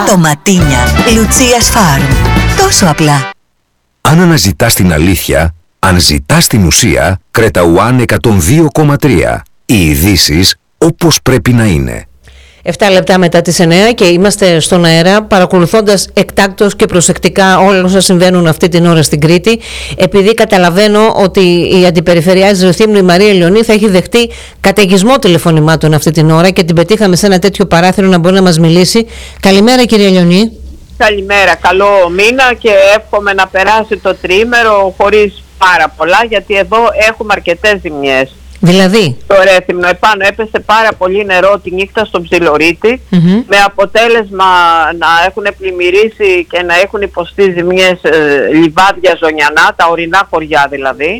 Ντοματίνια Λουτσίας Φάρμ. Τόσο απλά. Αν αναζητάς την αλήθεια, αν ζητάς την ουσία, Κρέτα One 102,3. Οι ειδήσεις όπως πρέπει να είναι. 7 λεπτά μετά τις 9 και είμαστε στον αέρα παρακολουθώντας εκτάκτως και προσεκτικά όλα όσα συμβαίνουν αυτή την ώρα στην Κρήτη, επειδή καταλαβαίνω ότι η Αντιπεριφερειάρχης Ρεθύμνου η Μαρία Λιονή θα έχει δεχτεί καταιγισμό τηλεφωνημάτων αυτή την ώρα και την πετύχαμε σε ένα τέτοιο παράθυρο να μπορεί να μας μιλήσει. Καλημέρα κυρία Λιονή. Καλημέρα, καλό μήνα και εύχομαι να περάσει το τριήμερο χωρίς πάρα πολλά, γιατί εδώ έχουμε αρκετές ζημιές. Δηλαδή? Το Ρέθυμνο επάνω έπεσε πάρα πολύ νερό τη νύχτα στον Ψιλορίτη, με αποτέλεσμα να έχουν πλημμυρίσει και να έχουν υποστεί ζημιές λιβάδια ζωνιανά, τα ορεινά χωριά δηλαδή.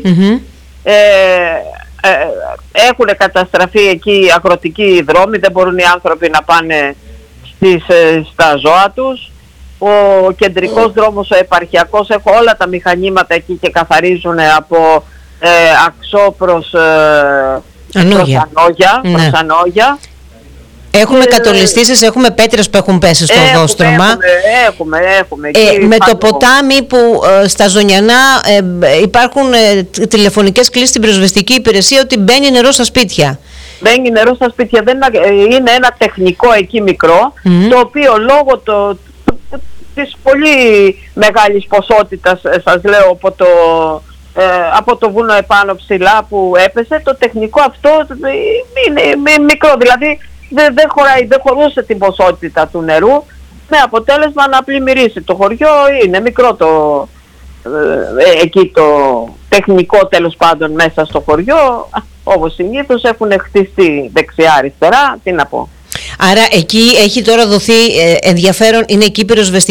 Έχουν καταστραφεί εκεί αγροτικοί δρόμοι, δεν μπορούν οι άνθρωποι να πάνε στα ζώα τους. Ο κεντρικός δρόμος, ο επαρχιακός, έχω όλα τα μηχανήματα εκεί και καθαρίζουν από Αξό προς Ανόγια. Έχουμε κατολιστήσεις, έχουμε πέτρες που έχουν πέσει στο οδόστρωμα. Έχουμε. Με το ποτάμι που στα Ζωνιανά υπάρχουν τηλεφωνικές κλήσεις στην πυροσβεστική υπηρεσία ότι μπαίνει νερό στα σπίτια. Μπαίνει νερό στα σπίτια, είναι ένα τεχνικό εκεί μικρό, το οποίο λόγω της πολύ μεγάλης ποσότητας, σας λέω, από το βουνό επάνω ψηλά που έπεσε, το τεχνικό αυτό είναι μικρό, δηλαδή δεν χωρούσε την ποσότητα του νερού, με αποτέλεσμα να πλημμυρίσει το χωριό. Είναι μικρό εκεί το τεχνικό, τέλος πάντων, μέσα στο χωριό. Όπως συνήθως έχουν χτιστεί δεξιά-αριστερά, τι να πω. Άρα εκεί έχει τώρα δοθεί ενδιαφέρον, είναι εκεί η πυροσβεστική